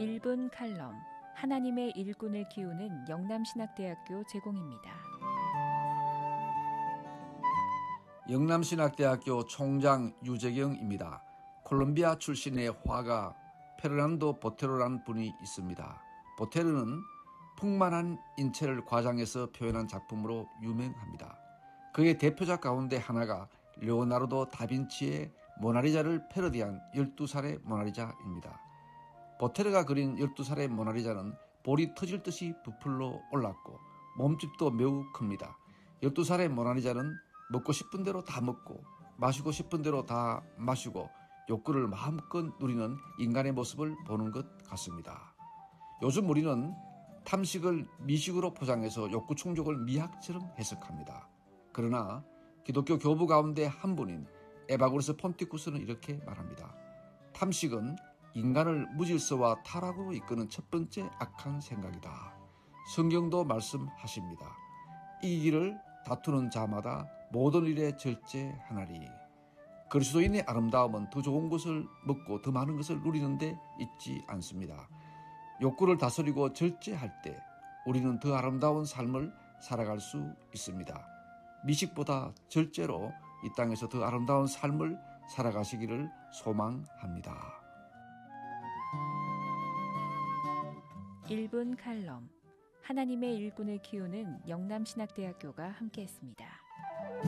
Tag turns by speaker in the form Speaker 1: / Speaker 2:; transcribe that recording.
Speaker 1: 1분 칼럼 하나님의 일꾼을 키우는 영남신학대학교 제공입니다.
Speaker 2: 영남신학대학교 총장 유재경입니다. 콜롬비아 출신의 화가 페르난도 보테로라는 분이 있습니다. 보테로는 풍만한 인체를 과장해서 표현한 작품으로 유명합니다. 그의 대표작 가운데 하나가 레오나르도 다빈치의 모나리자를 패러디한 12살의 모나리자입니다. 보테르가 그린 12살의 모나리자는 볼이 터질 듯이 부풀러 올랐고 몸집도 매우 큽니다. 12살의 모나리자는 먹고 싶은 대로 다 먹고 마시고 싶은 대로 다 마시고 욕구를 마음껏 누리는 인간의 모습을 보는 것 같습니다. 요즘 우리는 탐식을 미식으로 포장해서 욕구 충족을 미학처럼 해석합니다. 그러나 기독교 교부 가운데 한 분인 에바구리스 폰티쿠스는 이렇게 말합니다. 탐식은 인간을 무질서와 타락으로 이끄는 첫 번째 악한 생각이다. 성경도 말씀하십니다. 이 길을 다투는 자마다 모든 일에 절제하나리. 그리스도인의 아름다움은 더 좋은 것을 먹고 더 많은 것을 누리는데 있지 않습니다. 욕구를 다스리고 절제할 때 우리는 더 아름다운 삶을 살아갈 수 있습니다. 미식보다 절제로 이 땅에서 더 아름다운 삶을 살아가시기를 소망합니다.
Speaker 1: 1분 칼럼 하나님의 일꾼을 키우는 영남신학대학교가 함께했습니다.